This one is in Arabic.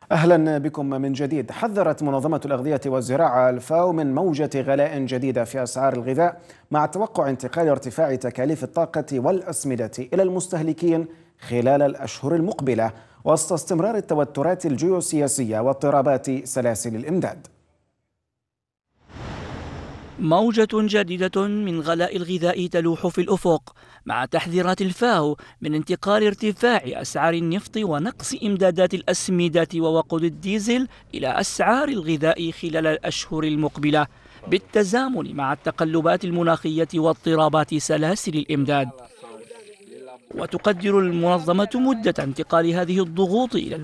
أهلا بكم من جديد. حذرت منظمة الأغذية والزراعة الفاو من موجة غلاء جديدة في أسعار الغذاء مع توقع انتقال ارتفاع تكاليف الطاقة والأسمدة إلى المستهلكين خلال الأشهر المقبلة وسط استمرار التوترات الجيوسياسية واضطرابات سلاسل الإمداد. موجة جديدة من غلاء الغذاء تلوح في الأفق مع تحذيرات الفاو من انتقال ارتفاع أسعار النفط ونقص إمدادات الأسمدة ووقود الديزل إلى أسعار الغذاء خلال الأشهر المقبلة بالتزامن مع التقلبات المناخية واضطرابات سلاسل الإمداد. وتقدر المنظمة مدة انتقال هذه الضغوط إلى